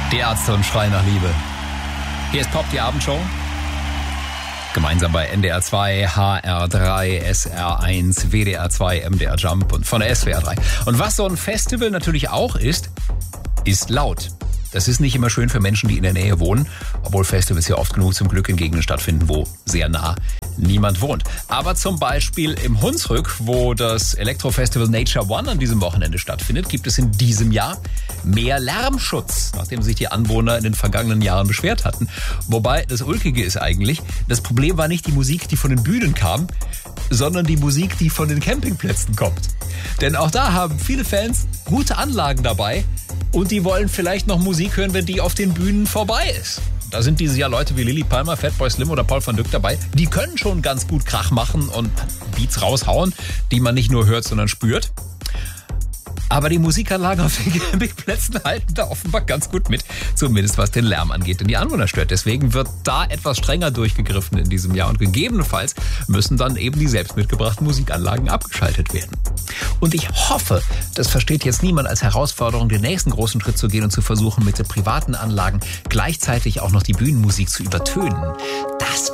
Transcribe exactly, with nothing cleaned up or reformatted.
Die Ärzte und Schrei nach Liebe. Hier ist Pop, die Abendshow. Gemeinsam bei N D R zwei, H R drei, S R eins, W D R zwei, M D R Jump und von der S W R drei. Und was so ein Festival natürlich auch ist, ist laut. Das ist nicht immer schön für Menschen, die in der Nähe wohnen, obwohl Festivals ja oft genug zum Glück in Gegenden stattfinden, wo sehr nah niemand wohnt. Aber zum Beispiel im Hunsrück, wo das Elektrofestival Nature One an diesem Wochenende stattfindet, gibt es in diesem Jahr mehr Lärmschutz, nachdem sich die Anwohner in den vergangenen Jahren beschwert hatten. Wobei das Ulkige ist eigentlich, das Problem war nicht die Musik, die von den Bühnen kam, sondern die Musik, die von den Campingplätzen kommt. Denn auch da haben viele Fans gute Anlagen dabei und die wollen vielleicht noch Musik hören, wenn die auf den Bühnen vorbei ist. Da sind dieses Jahr Leute wie Lilly Palmer, Fatboy Slim oder Paul van Dyk dabei. Die können schon ganz gut Krach machen und Beats raushauen, die man nicht nur hört, sondern spürt. Aber die Musikanlagen auf den Campingplätzen halten da offenbar ganz gut mit, zumindest was den Lärm angeht, denn die Anwohner stört. Deswegen wird da etwas strenger durchgegriffen in diesem Jahr und gegebenenfalls müssen dann eben die selbst mitgebrachten Musikanlagen abgeschaltet werden. Und ich hoffe, das versteht jetzt niemand als Herausforderung, den nächsten großen Schritt zu gehen und zu versuchen, mit den privaten Anlagen gleichzeitig auch noch die Bühnenmusik zu übertönen.